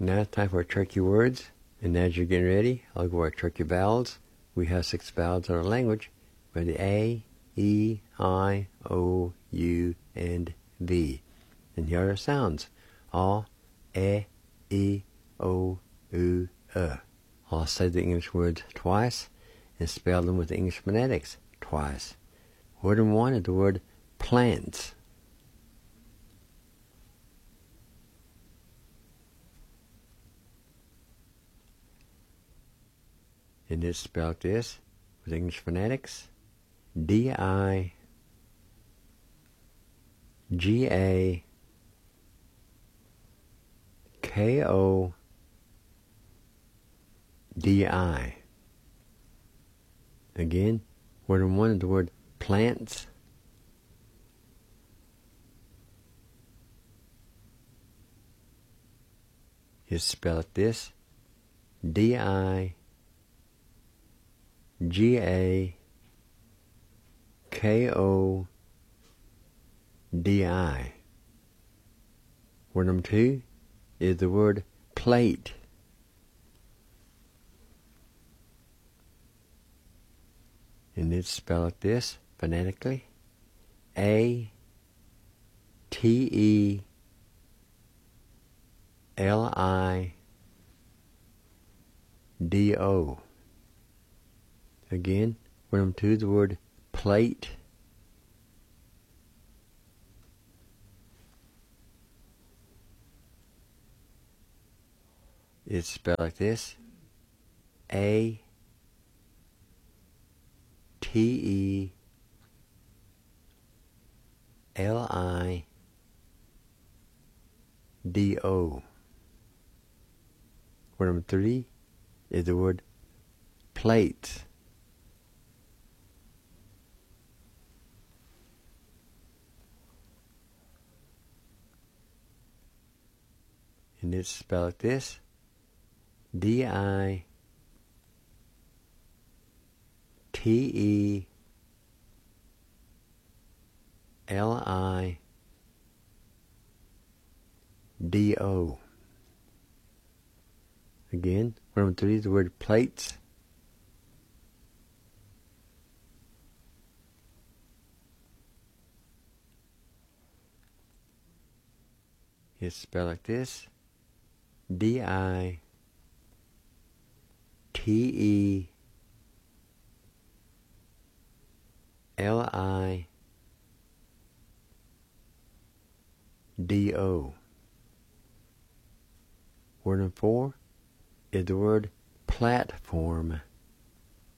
Now it's time for tricky words. And as you're getting ready, I'll go over tricky vowels. We have 6 vowels in our language. We have the A, E, I, O, U, and V. And here are the sounds. A, E, O, U, I'll say the English words twice and spell them with the English phonetics twice. Word number 1 is the word plants. And it's spelled this with English phonetics. D-I-G-A-G-A-N-T-S. K-O-D-I. Again, word number 1 is the word plants. It's spelled this. D-I-G-A-K-O-D-I. Word number 2 is the word plate. And it's spelled this phonetically. A-T-E-L-I-D-O. Again, word number 2 is the word plate. It's spelled like this. A-T-E-L-I-D-O. Word number 3 is the word plate. And it's spelled like this. D-I-T-E-L-I-D-O. Again, word number 3 is the word plates. It's spelled like this. D-I-T-E-L-I-D-O. Word number 4 is the word platform.